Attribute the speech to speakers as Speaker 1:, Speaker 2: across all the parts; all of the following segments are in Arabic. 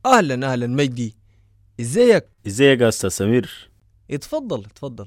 Speaker 1: أهلا أهلا مجدي، إزيك؟
Speaker 2: ازيك يا استاذ سمير؟
Speaker 1: اتفضل اتفضل.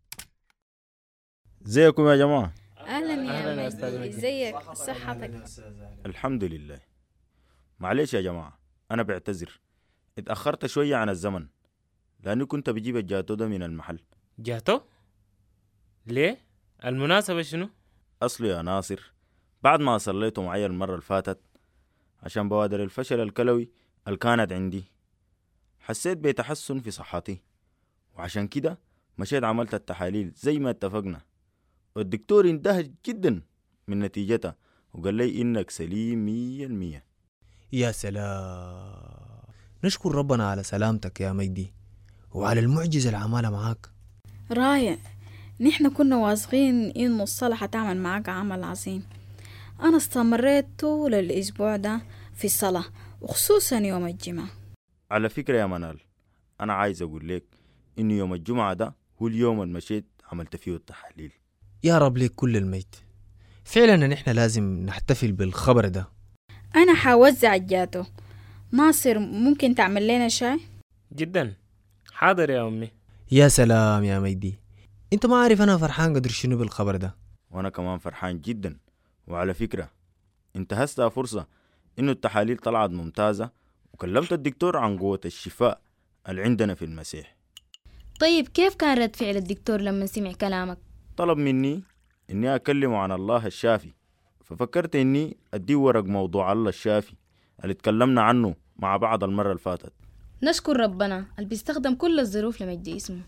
Speaker 2: ازيكم يا جماعه؟
Speaker 3: أهلا
Speaker 4: أهلاً
Speaker 3: يا
Speaker 4: يا أستاذ
Speaker 3: مجدي،
Speaker 4: مجدي.
Speaker 3: ازيك صحتك؟
Speaker 2: الحمد لله. معلش يا جماعه، انا بعتذر، اتاخرت شويه عن الزمن لاني كنت بجيب الجاتو ده من المحل.
Speaker 4: جاتو؟ ليه؟ المناسبة شنو؟
Speaker 2: اصله يا ناصر، بعد ما صليته معي المره اللي فاتت عشان بوادر الفشل الكلوي اللي كانت عندي، حسيت بتحسن في صحتي، وعشان كده مشيت عملت التحاليل زي ما اتفقنا، والدكتور اندهش جدا من نتيجتها وقال لي انك سليم 100%.
Speaker 1: يا سلام، نشكر ربنا على سلامتك يا مجدي وعلى المعجزة اللي عملها معاك.
Speaker 3: رائع. نحن كنا واثقين إنه الصلاة حتعمل معاك عمل عظيم. أنا استمريت طول الأسبوع ده في الصلاة، وخصوصا يوم الجمعة.
Speaker 2: على فكرة يا منال، أنا عايز أقول لك إن يوم الجمعة ده هو اليوم اللي مشيت عملت فيه التحاليل.
Speaker 1: يا رب لك كل المجد. فعلا نحن لازم نحتفل بالخبر ده.
Speaker 3: أنا حوزع الجاتو. ناصر، ممكن تعمل لنا شاي؟
Speaker 4: جدا حاضر يا أمي.
Speaker 1: يا سلام يا مجدي، انت ما عارف انا فرحان قدر شنو بالخبر ده.
Speaker 2: وأنا كمان فرحان جدا. وعلى فكرة، انتهزتها فرصة إنه التحاليل طلعت ممتازة، وكلمت الدكتور عن قوة الشفاء اللي عندنا في المسيح.
Speaker 5: طيب كيف كان رد فعل الدكتور لما سمع كلامك؟
Speaker 2: طلب مني إني أكلمه عن الله الشافي، ففكرت إني أديه ورق موضوع الله الشافي اللي اتكلمنا عنه مع بعض المرة اللي فاتت.
Speaker 5: نشكر ربنا اللي بيستخدم كل الظروف لمجد اسمه.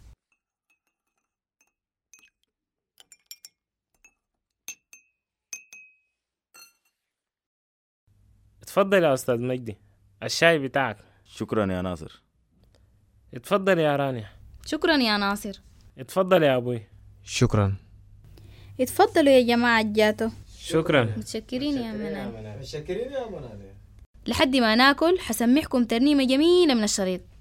Speaker 4: اتفضل يا أستاذ مجدي، الشاي بتاعك.
Speaker 2: شكرا يا ناصر.
Speaker 4: اتفضل يا رانيا.
Speaker 5: شكرا يا ناصر.
Speaker 4: اتفضل يا أبوي.
Speaker 1: شكرا.
Speaker 3: اتفضلوا يا جماعة الجاتو.
Speaker 4: شكرا.
Speaker 5: متشكرين يا منال.
Speaker 6: متشكرين يا منال.
Speaker 5: لحد ما ناكل حسمعكم ترنيمة جميلة من الشريط.